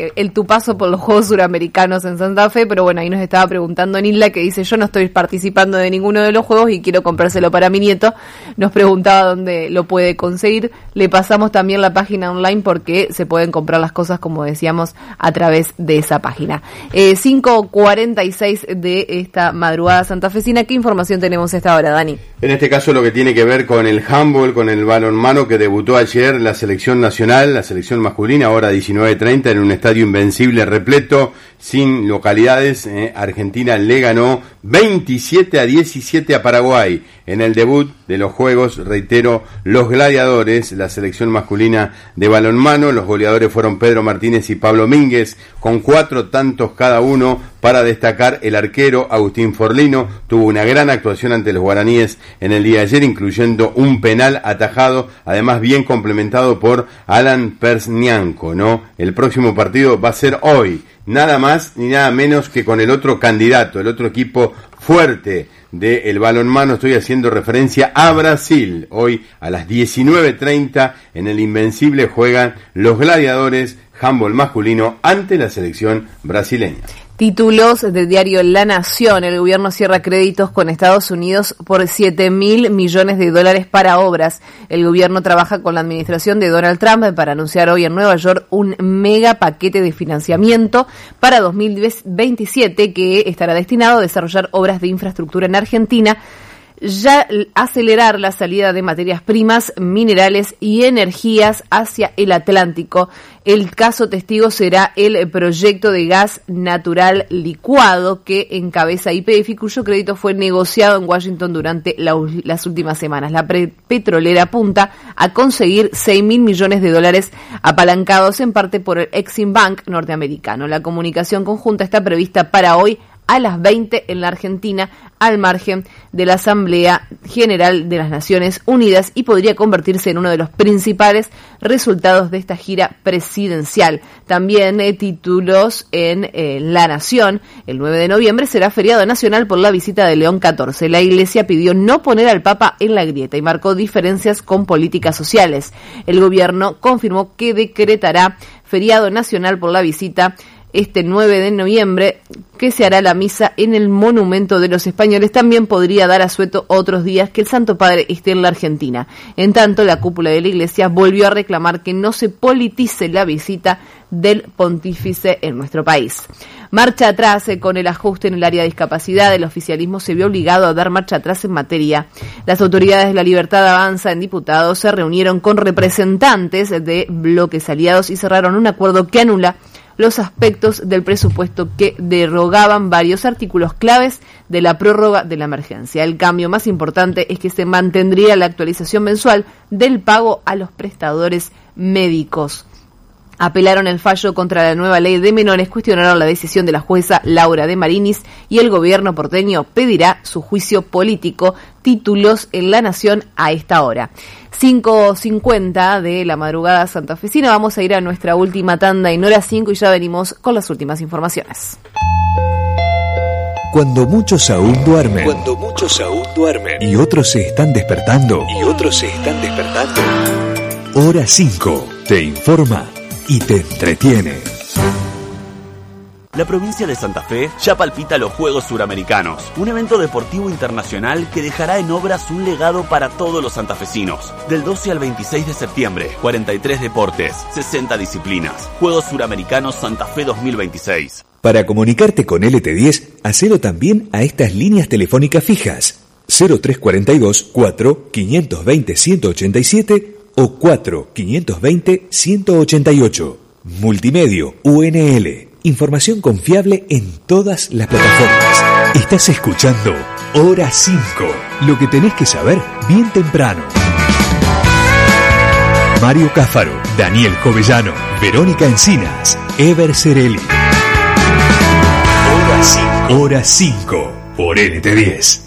tu paso por los Juegos Suramericanos en Santa Fe, pero bueno, ahí nos estaba preguntando Nilda, que dice, yo no estoy participando de ninguno de los juegos y quiero comprárselo para mi nieto. Nos preguntaba dónde lo puede conseguir. Le pasamos también la página online porque se pueden comprar las cosas, como decíamos, a través de esa página. 5:46 de esta madrugada santafesina. ¿Qué información tenemos a esta hora, Dani? En este caso lo que tiene que ver con el handball, con el balonmano, que debutó ayer la selección nacional, la selección masculina, ahora 19:30, en un estadio invencible repleto, sin localidades. Argentina le ganó 27-17 a Paraguay en el debut de los Juegos. Reitero, los gladiadores, la selección masculina de balonmano. Los goleadores fueron Pedro Martínez y Pablo Mínguez, con 4 tantos cada uno. Para destacar, el arquero Agustín Forlino tuvo una gran actuación ante los guaraníes en el día de ayer, incluyendo un penal atajado, además bien complementado por Alan Persnianco, ¿no? El próximo partido va a ser hoy, nada más ni nada menos que con el otro candidato, el otro equipo fuerte del balonmano. Estoy haciendo referencia a Brasil. Hoy a las 19:30 en el Invencible juegan los gladiadores handball masculino ante la selección brasileña. Títulos del diario La Nación. El gobierno cierra créditos con Estados Unidos por $7.000 millones para obras. El gobierno trabaja con la administración de Donald Trump para anunciar hoy en Nueva York un mega paquete de financiamiento para 2027 que estará destinado a desarrollar obras de infraestructura en Argentina, ya acelerar la salida de materias primas, minerales y energías hacia el Atlántico. El caso testigo será el proyecto de gas natural licuado que encabeza YPF y cuyo crédito fue negociado en Washington durante las últimas semanas. La petrolera apunta a conseguir $6.000 millones apalancados en parte por el Exim Bank norteamericano. La comunicación conjunta está prevista para hoy a las 20 en la Argentina, al margen de la Asamblea General de las Naciones Unidas, y podría convertirse en uno de los principales resultados de esta gira presidencial. También títulos en La Nación. El 9 de noviembre será feriado nacional por la visita de León XIV. La Iglesia pidió no poner al Papa en la grieta y marcó diferencias con políticas sociales. El gobierno confirmó que decretará feriado nacional por la visita este 9 de noviembre, que se hará la misa en el Monumento de los Españoles. También podría dar asueto otros días que el Santo Padre esté en la Argentina. En tanto, la cúpula de la Iglesia volvió a reclamar que no se politice la visita del pontífice en nuestro país. Marcha atrás con el ajuste en el área de discapacidad. El oficialismo se vio obligado a dar marcha atrás en materia. Las autoridades de La Libertad Avanza en diputados se reunieron con representantes de bloques aliados y cerraron un acuerdo que anula los aspectos del presupuesto que derogaban varios artículos claves de la prórroga de la emergencia. El cambio más importante es que se mantendría la actualización mensual del pago a los prestadores médicos. Apelaron el fallo contra la nueva ley de menores, cuestionaron la decisión de la jueza Laura de Marinis y el gobierno porteño pedirá su juicio político. Títulos en La Nación a esta hora. 5:50 de la madrugada santafesina. Vamos a ir a nuestra última tanda en hora 5 y ya venimos con las últimas informaciones. Cuando muchos aún duermen. Y otros se están despertando. Hora 5 te informa y te entretiene. La provincia de Santa Fe ya palpita los Juegos Suramericanos, un evento deportivo internacional que dejará en obras un legado para todos los santafesinos. Del 12 al 26 de septiembre, 43 deportes, 60 disciplinas. Juegos Suramericanos Santa Fe 2026. Para comunicarte con LT10, hacelo también a estas líneas telefónicas fijas: 0342 4 520 187 o 4 520 188. Multimedio UNL. Información confiable en todas las plataformas. Estás escuchando Hora 5. Lo que tenés que saber bien temprano. Mario Cáfaro, Daniel Jovellano, Verónica Encinas, Ever Cerelli. Hora 5 por LT10.